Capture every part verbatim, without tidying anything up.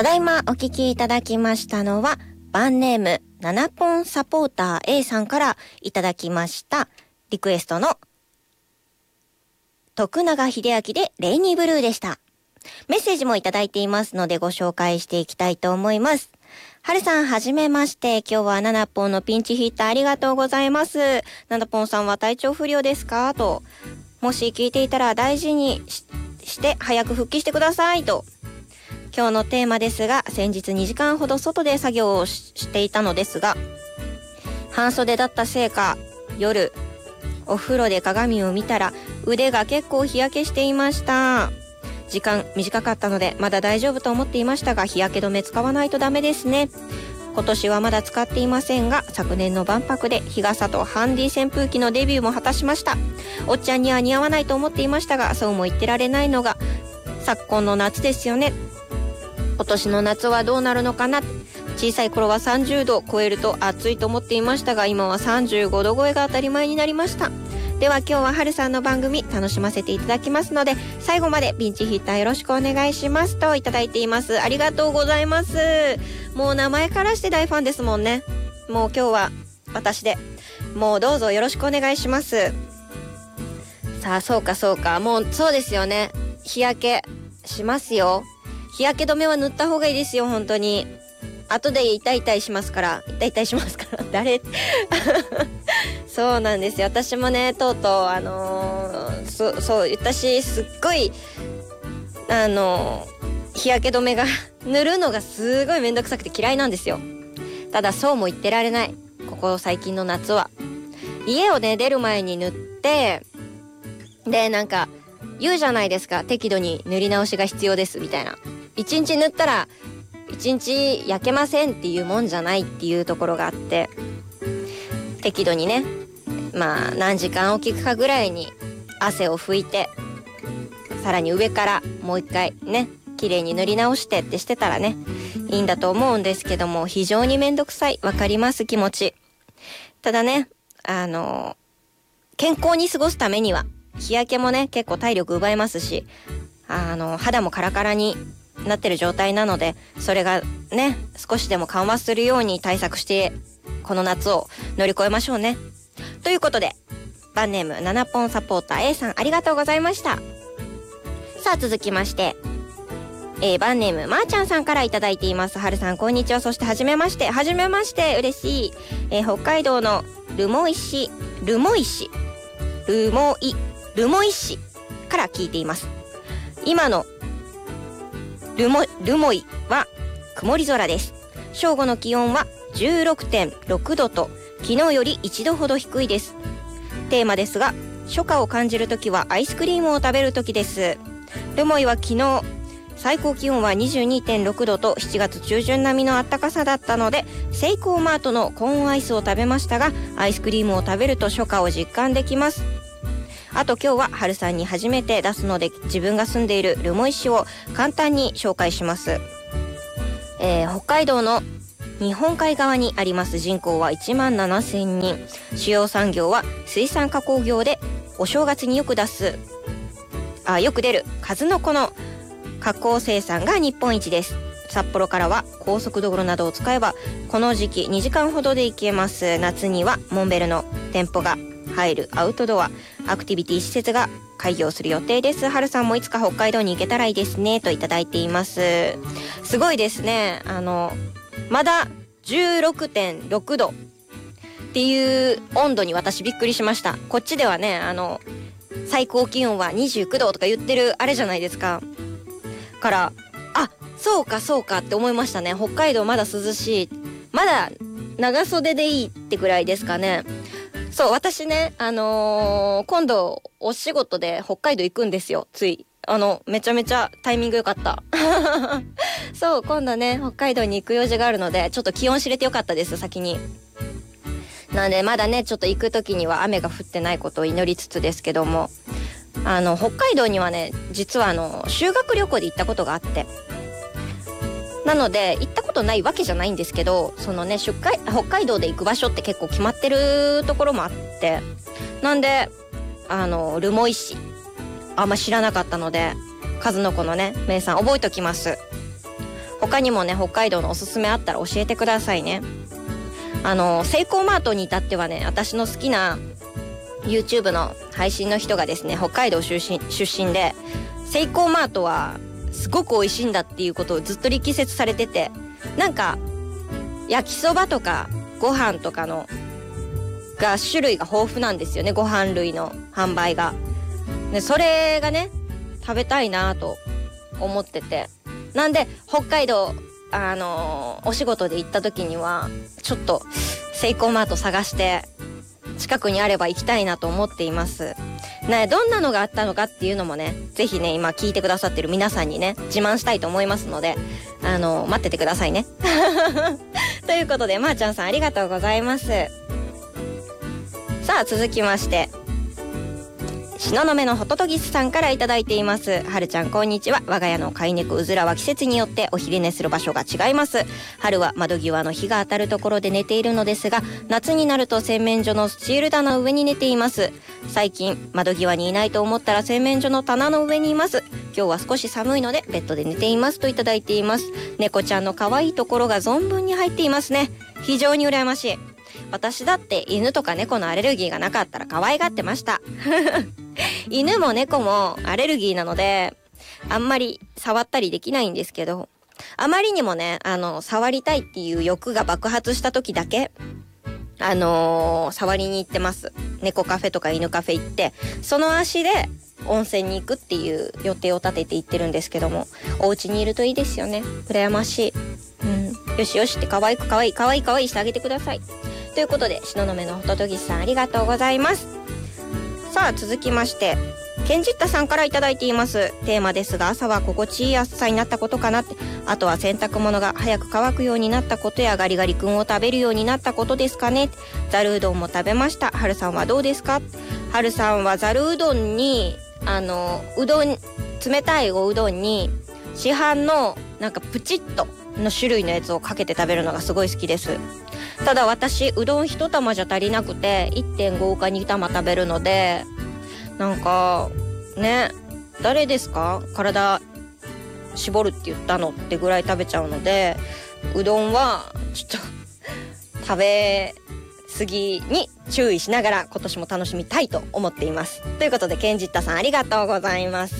ただいまお聞きいただきましたのは、バンネームナナポンサポーター A さんからいただきましたリクエストの徳永英明でレイニーブルーでした。メッセージもいただいていますのでご紹介していきたいと思います。はるさんはじめまして。今日はナナポンのピンチヒッターありがとうございます。ナナポンさんは体調不良ですかと。もし聞いていたら大事に し, して早く復帰してくださいと。今日のテーマですが、先日にじかんほど外で作業を し, していたのですが、半袖だったせいか夜お風呂で鏡を見たら腕が結構日焼けしていました。時間短かったのでまだ大丈夫と思っていましたが、日焼け止め使わないとダメですね。今年はまだ使っていませんが、昨年の万博で日傘とハンディ扇風機のデビューも果たしました。おっちゃんには似合わないと思っていましたが、そうも言ってられないのが昨今の夏ですよね。今年の夏はどうなるのかな。小さい頃はさんじゅうどを超えると暑いと思っていましたが、今はさんじゅうごど超えが当たり前になりました。では今日ははるさんの番組楽しませていただきますので、最後までピンチヒッターよろしくお願いしますといただいています。ありがとうございます。もう名前からして大ファンですもんね。もう今日は私でもうどうぞよろしくお願いします。さあ、そうかそうか、もうそうですよね。日焼けしますよ。日焼け止めは塗った方がいいですよ、本当に。後で痛い痛いしますから痛い痛いしますから誰そうなんですよ。私もね、とうとうあのー、そそう私すっごいあのー、日焼け止めが塗るのがすごいめんどくさくて嫌いなんですよ。ただそうも言ってられない。ここ最近の夏は家をね出る前に塗って、でなんか言うじゃないですか、適度に塗り直しが必要ですみたいな。一日塗ったら一日焼けませんっていうもんじゃないっていうところがあって、適度にね、まあ何時間おきかぐらいに汗を拭いて、さらに上からもう一回ね綺麗に塗り直してってしてたらねいいんだと思うんですけども、非常にめんどくさい。わかります、気持ち。ただね、あの健康に過ごすためには日焼けもね結構体力奪えますし、あの肌もカラカラになってる状態なので、それがね少しでも緩和するように対策してこの夏を乗り越えましょうね。ということで、バンネームナナポンサポーター A さんありがとうございました。さあ続きまして、えー、バンネームまーちゃんさんからいただいています。はるさんこんにちは。そしてはじめまして。はじめまして、嬉しい。えー、北海道の留萌市留萌市留萌留萌市から聞いています。今のルモ、ルモイは曇り空です。正午の気温は じゅうろくてんろくどと昨日よりいちどほど低いです。テーマですが、初夏を感じるときはアイスクリームを食べるときです。ルモイは昨日最高気温は にじゅうにてんろくどとしちがつ中旬並みの暖かさだったので、セイコーマートのコーンアイスを食べましたが、アイスクリームを食べると初夏を実感できます。あと今日は春さんに初めて出すので、自分が住んでいる留萌市を簡単に紹介します。えー、北海道の日本海側にあります。人口はいちまんななせんにん。主要産業は水産加工業で、お正月によく出すあよく出る数の子の加工生産が日本一です。札幌からは高速道路などを使えばこの時期にじかんほどで行けます。夏にはモンベルの店舗が入るアウトドアアクティビティ施設が開業する予定です。春さんもいつか北海道に行けたらいいですねといただいています。すごいですね。あのまだ じゅうろくてんろくどっていう温度に私びっくりしました。こっちではね、あの最高気温はにじゅうきゅうどとか言ってるあれじゃないですか。から、あ、そうかそうかって思いましたね。北海道まだ涼しい、まだ長袖でいいってぐらいですかね。そう、私ね、あのー、今度お仕事で北海道行くんですよ。ついあのめちゃめちゃタイミング良かったそう、今度ね北海道に行く用事があるので、ちょっと気温知れてよかったです、先に。なのでまだねちょっと行く時には雨が降ってないことを祈りつつですけども、あの北海道にはね実はあの修学旅行で行ったことがあって、なので行ったことないわけじゃないんですけど、そのね出海北海道で行く場所って結構決まってるところもあって、なんであの留萌市あんま知らなかったので、数の子のね名産覚えときます。 他にもね北海道のおすすめあったら教えてくださいね。あのセイコーマートに至ってはね、私の好きな YouTube の配信の人がですね北海道出身出身で、セイコーマートはすごく美味しいんだっていうことをずっと力説されてて、なんか焼きそばとかご飯とかのが種類が豊富なんですよね、ご飯類の販売が。でそれがね食べたいなと思ってて、なんで北海道あのー、お仕事で行った時にはちょっとセイコーマート探して近くにあれば行きたいなと思っていますね。どんなのがあったのかっていうのもね、ぜひね今聞いてくださってる皆さんにね自慢したいと思いますので、あのー、待っててくださいねということで、まーちゃんさんありがとうございます。さあ続きまして、東雲のホトトギスさんからいただいています。はるちゃんこんにちは。我が家の飼い猫うずらは季節によってお昼寝する場所が違います。春は窓際の日が当たるところで寝ているのですが、夏になると洗面所のスチール棚の上に寝ています。最近窓際にいないと思ったら洗面所の棚の上にいます。今日は少し寒いのでベッドで寝ていますといただいています。猫ちゃんの可愛いところが存分に入っていますね。非常に羨ましい。私だって犬とか猫のアレルギーがなかったら可愛がってました犬も猫もアレルギーなのであんまり触ったりできないんですけど、あまりにもねあの触りたいっていう欲が爆発した時だけあのー、触りに行ってます。猫カフェとか犬カフェ行って、その足で温泉に行くっていう予定を立てて行ってるんですけども、お家にいるといいですよね。羨ましい。うん、よしよしって可愛く可愛い可愛い可愛いしてあげてください。ということで、東雲のホトトギスさんありがとうございます。さあ続きまして、ケンジッタさんからいただいています。テーマですが、朝は心地いい暑さになったことかなって、あとは洗濯物が早く乾くようになったことやガリガリ君を食べるようになったことですかね。ざるうどんも食べました。はるさんはどうですか。はるさんはざるうどんにあのうどん冷たいおうどんに市販のなんかプチッとの種類のやつをかけて食べるのがすごい好きです。ただ私うどん一玉じゃ足りなくて いってんご かに玉食べるので、なんかね、誰ですか体絞るって言ったのってぐらい食べちゃうので、うどんはちょっと食べ過ぎに注意しながら今年も楽しみたいと思っています。ということで、ケンジッタさんありがとうございます。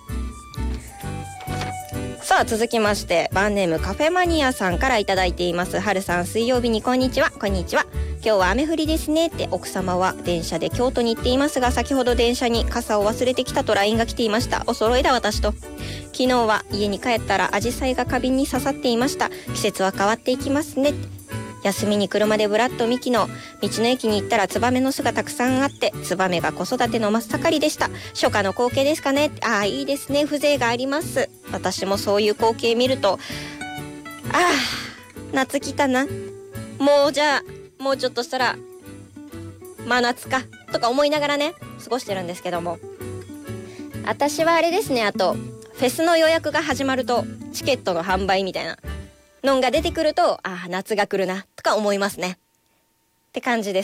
さあ続きまして、バンネームカフェマニアさんからいただいています。はるさん水曜日にこんにちは。こんにちは。今日は雨降りですねって、奥様は電車で京都に行っていますが、先ほど電車に傘を忘れてきたと ライン が来ていました。お揃いだ私と。昨日は家に帰ったらアジサイが花瓶に刺さっていました。季節は変わっていきますね。休みに車でぶらっと幹の道の駅に行ったらツバメの巣がたくさんあって、ツバメが子育ての真っ盛りでした。初夏の光景ですかね。ああいいですね、風情があります。私もそういう光景見ると、ああ夏来たな、もうじゃあもうちょっとしたら真夏かとか思いながらね過ごしてるんですけども、私はあれですね、あとフェスの予約が始まるとチケットの販売みたいなのが出てくると、ああ夏が来るなとか思いますねって感じです。